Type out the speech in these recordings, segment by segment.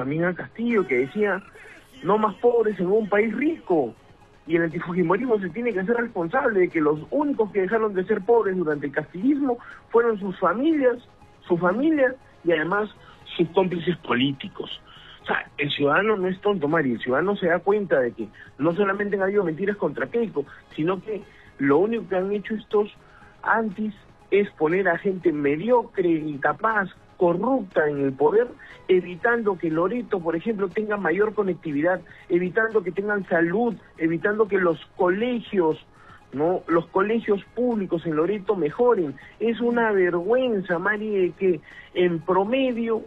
también a Castillo, que decía, no más pobres en un país rico. Y el antifujimorismo se tiene que hacer responsable de que los únicos que dejaron de ser pobres durante el castillismo fueron sus familias, su familia y además sus cómplices políticos. O sea, el ciudadano no es tonto, Mari, el ciudadano se da cuenta de que no solamente han habido mentiras contra Keiko, sino que lo único que han hecho estos antis es poner a gente mediocre, incapaz, corrupta en el poder, evitando que Loreto, por ejemplo, tenga mayor conectividad, evitando que tengan salud, evitando que los colegios, ¿no?, los colegios públicos en Loreto mejoren. Es una vergüenza, Mari, de que en promedio,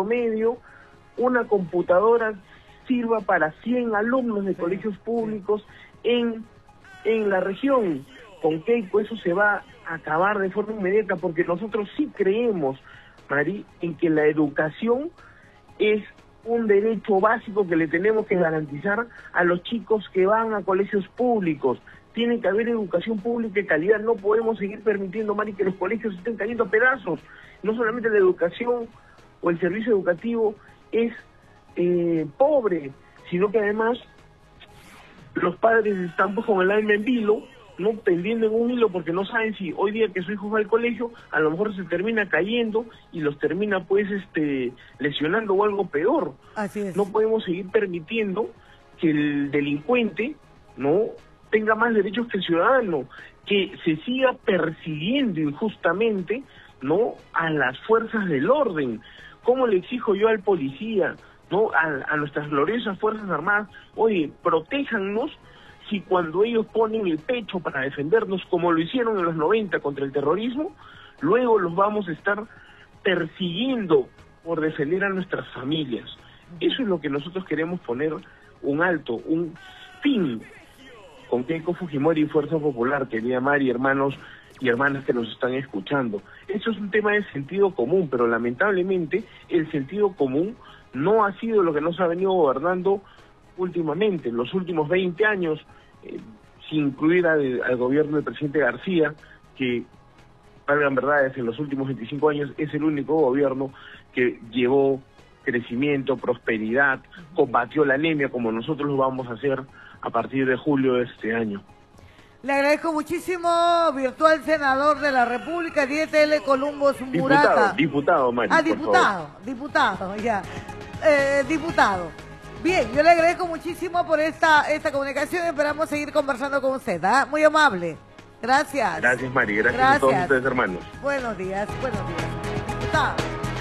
una computadora sirva para 100 alumnos de colegios públicos en la región. Con Keiko eso se va a acabar de forma inmediata, porque nosotros sí creemos, Mari, en que la educación es un derecho básico que le tenemos que garantizar a los chicos que van a colegios públicos. Tiene que haber educación pública de calidad, no podemos seguir permitiendo, Mari, que los colegios estén cayendo a pedazos. No solamente la educación o el servicio educativo es pobre, sino que además los padres están pues con el alma en vilo, no pendiendo en un hilo, porque no saben si hoy día que su hijo va al colegio, a lo mejor se termina cayendo y los termina pues lesionando o algo peor. Así es. No podemos seguir permitiendo que el delincuente no tenga más derechos que el ciudadano, que se siga persiguiendo injustamente, ¿no?, a las fuerzas del orden. ¿Cómo le exijo yo al policía, no, a nuestras gloriosas Fuerzas Armadas, oye, protéjannos, si cuando ellos ponen el pecho para defendernos, como lo hicieron en los 90 contra el terrorismo, luego los vamos a estar persiguiendo por defender a nuestras familias? Eso es lo que nosotros queremos poner un alto, un fin con Keiko Fujimori y Fuerza Popular, querida Mari, hermanos y hermanas que nos están escuchando. Eso es un tema de sentido común, pero lamentablemente el sentido común no ha sido lo que nos ha venido gobernando últimamente, en los últimos 20 años, sin incluir al gobierno del presidente García, que, valgan verdades, en los últimos 25 años es el único gobierno que llevó crecimiento, prosperidad, combatió la anemia, como nosotros lo vamos a hacer a partir de julio de este año. Le agradezco muchísimo, virtual senador de la República, DTL Columbus Murata. Diputado, Mari, diputado, ya. Diputado. Bien, yo le agradezco muchísimo por esta comunicación. Esperamos seguir conversando con usted, ¿ah? Muy amable. Gracias. Gracias, Mari. Gracias a todos ustedes, hermanos. Buenos días, diputado.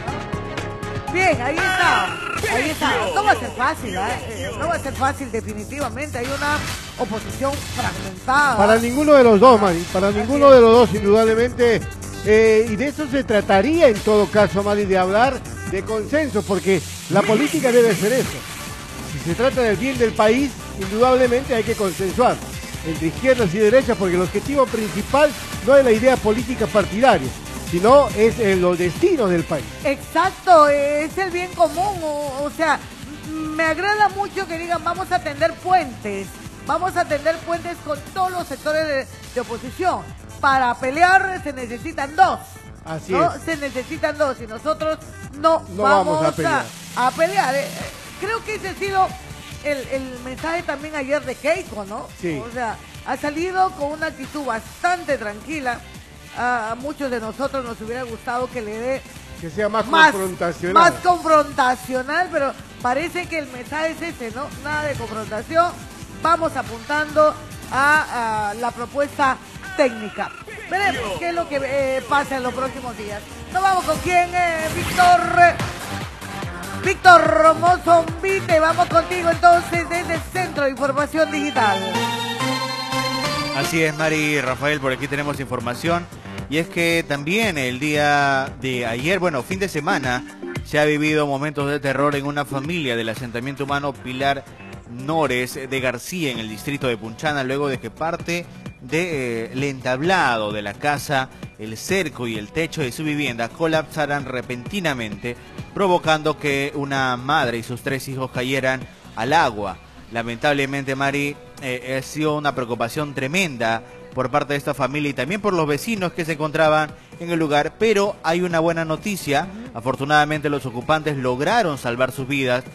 Bien, ahí está. No va a ser fácil, no va a ser fácil definitivamente. Hay una oposición fragmentada. Para ninguno de los dos, Mari, para ninguno de los dos, indudablemente. Y de eso se trataría en todo caso, Mari, de hablar de consenso, porque la política debe ser eso. Si se trata del bien del país, indudablemente hay que consensuar entre izquierdas y derechas, porque el objetivo principal no es la idea política partidaria, sino es los destinos del país. Exacto, es el bien común, o sea, me agrada mucho que digan vamos a tender puentes con todos los sectores de oposición. Para pelear se necesitan dos. Así ¿no? es. Se necesitan dos y nosotros no vamos a pelear. Creo que ese ha sido el mensaje también ayer de Keiko, ¿no? Sí. O sea, ha salido con una actitud bastante tranquila. A muchos de nosotros nos hubiera gustado que le dé... Que sea más confrontacional. Más confrontacional, pero parece que el mensaje es ese, ¿no? Nada de confrontación. Vamos apuntando a la propuesta técnica. Veremos qué es lo que pasa en los próximos días. Nos vamos con quién, Víctor Mozombite. Vamos contigo entonces desde el Centro de Información Digital. Así es, Mari y Rafael, por aquí tenemos información. Y es que también el día de ayer, bueno, fin de semana, se ha vivido momentos de terror en una familia del asentamiento humano Pilar Nores de García, en el distrito de Punchana, luego de que parte del entablado de la casa, el cerco y el techo de su vivienda colapsaran repentinamente, provocando que una madre y sus 3 hijos cayeran al agua. Lamentablemente, Mari, ha sido una preocupación tremenda por parte de esta familia y también por los vecinos que se encontraban en el lugar, pero hay una buena noticia. Afortunadamente los ocupantes lograron salvar sus vidas